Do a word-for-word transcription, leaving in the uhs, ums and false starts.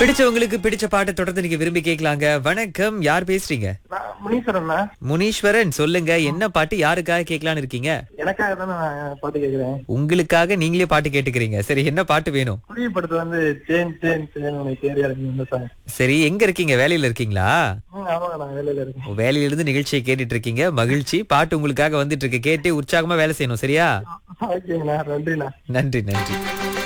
பிடிச்சவங்களுக்கு பிடிச்ச பாட்டை தொடர்ந்து நீங்க விரும்பி கேட்கலாங்க. வணக்கம், யார் பேசுறீங்க? நான் முனீஸ்வரண்ணா. முனீஸ்வரன், சொல்லுங்க என்ன பாட்டு யாருக்காக கேட்கலான்னு இருக்கீங்க? எனக்காக தானே நான் பாட்டு கேக்குறேன். உங்களுக்காக நீங்களே பாட்டு கேட்டுக்கிறீங்க. சரி, என்ன பாட்டு வேணும்? புதிய படத்துல வந்து சேன் சேன் சேன் உனக்கு தேடியா இருக்கு சார். சரி, எங்க இருக்கீங்க? வேலையில இருக்கீங்களா? ம், ஆமாங்க, நான் வேலையில இருக்கேன். வேலையில இருந்து நிகழ்ச்சியை கேட்டுட்டு இருக்கீங்க. மகிழ்ச்சி. பாட்டு உங்களுக்காக வந்துட்டு இருக்கு. கேட்டு உற்சாகமா வேலை செய்யணும். சரியா? ஓகேங்கண்ணா, நன்றிண்ணா. நன்றி, நன்றி.